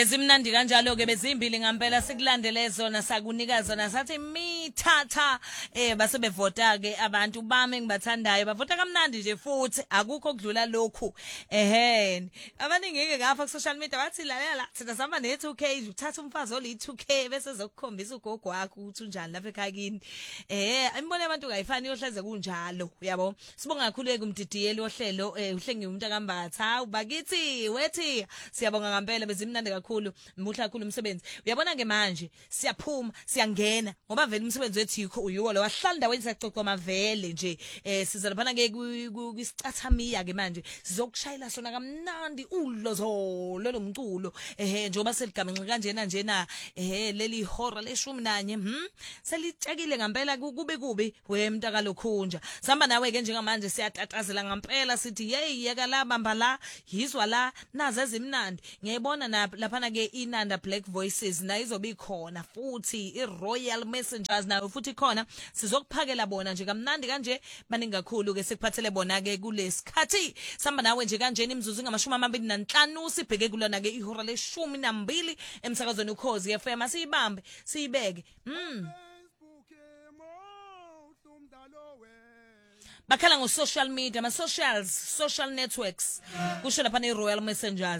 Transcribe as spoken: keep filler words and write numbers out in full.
Zimnandi kanjalo ke bezimbili ngempela sikulandele zona sakunika zona sathi mithatha eh base bevota ke abantu bami engibathandayo bavota kamnandi nje futhi akukho okudlula lokhu ehe abaningi ngeke ngapha ku social media bathi lalela thina sihamba ne two K uthatha umfazi oli two K bese zokukhombisa ugogo wakho ukuthi unjani lapha ekhaya kini eh imbone abantu kayifani yohleze kunjalo uyabo sibonga kakhulu kumdidiyeli ohlelo eh uhlengi umuntu akambatha ubakithi wethi siyabonga ngempela bezimnandi kakhulu muhla kakhulu umsebenzi uyabona ke manje siyaphuma siyangena ngoba vele umsebenzi wethu yikho uyiwo lo wahlala ndaweni sacoca mavele nje eh siza laphana ke kwiscathamiya ke manje sizokushayela sona kamnandi ulozo lo mculo ehe njengoba seligamenxe kanjena njena ehe leli hora leshumi nanye hm selitshekile ngempela kube kubi wemntaka lokhunja sihamba nawe ke njengamanje siyatatazela ngempela sithi hey yeka la bamba la yizwa la naze ezimnandi ngiyayibona lapha ke iNanda Black Voices na izobe ikhona futhi iRoyal Messengers nayo futhi khona sizokuphakela bona nje kamnandi kanje baningi kakhulu ke sikuphathele bona ke kulesikhathi samba nawe nje kanjeni imzuzu ngamashumi amabili nanhlanu sibheke kulona ke ihora leshumi nambili emsakazweni uKhozi F M asiyibambe siyibeke mm bakhala ngo social media ama socials social networks kusho lapha neRoyal Messengers